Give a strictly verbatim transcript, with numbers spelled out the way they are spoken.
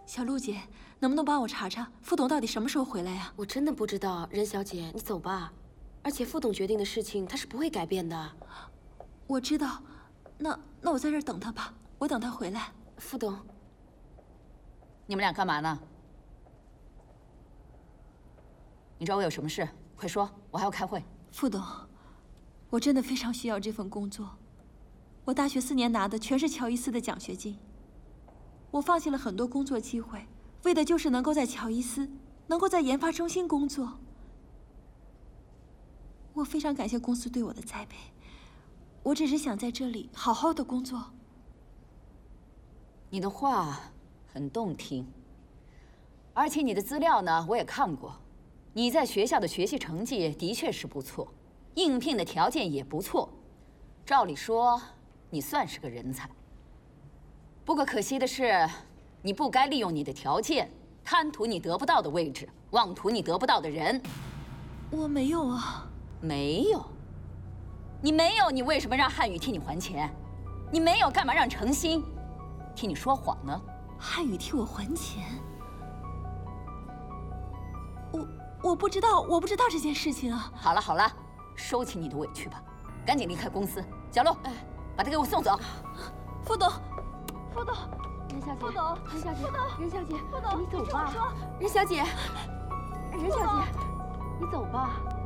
小陆姐，能不能帮我查查副董到底什么时候回来呀？ 我真的不知道，任小姐，你走吧。而且副董决定的事情，他是不会改变的。 我知道，那那我在这儿等他吧，我等他回来。 副董， 你们俩干嘛呢？你找我有什么事？快说，我还要开会。 副董，我真的非常需要这份工作。我大学四年拿的全是乔伊斯的奖学金，我放弃了很多工作机会，为的就是能够在乔伊斯，能够在研发中心工作。我非常感谢公司对我的栽培，我只是想在这里好好的工作。 你的话很动听，而且你的资料呢，我也看过。你在学校的学习成绩的确是不错，应聘的条件也不错，照理说你算是个人才。不过可惜的是，你不该利用你的条件，贪图你得不到的位置，妄图你得不到的人。 我没有啊。 没有？你没有，你为什么让汉语替你还钱？你没有，干嘛让程心替你说谎呢？ 汉语替我还钱？我我不知道，我不知道这件事情啊。 好了好了，收起你的委屈吧，赶紧离开公司。小陆，哎，把他给我送走。 副董，副董， 任小姐， 副董， 任小姐， 副董， 任小姐， 副董， 你走吧。 说， 任小姐，任小姐，你走吧。